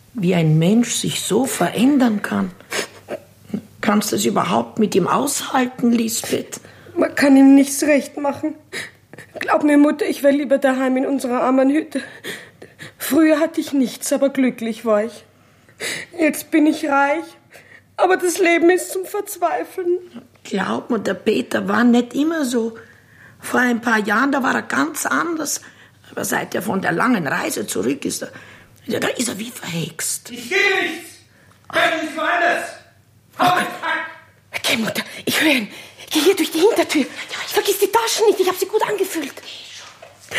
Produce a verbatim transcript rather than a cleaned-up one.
wie ein Mensch sich so verändern kann. Kannst du es überhaupt mit ihm aushalten, Lisbeth? Man kann ihm nichts recht machen. Glaub mir, Mutter, ich wäre lieber daheim in unserer armen Hütte. Früher hatte ich nichts, aber glücklich war ich. Jetzt bin ich reich, aber das Leben ist zum Verzweifeln. Glaub mir, der Peter war nicht immer so. Vor ein paar Jahren, da war er ganz anders. Aber seit er von der langen Reise zurück ist, da, da ist er wie verhext. Ich gehe nicht! Wenn nicht woanders! Hau Okay, Mutter, ich höre ihn. Geh hier durch die Hintertür. Vergiss die Taschen nicht, ich habe sie gut angefüllt.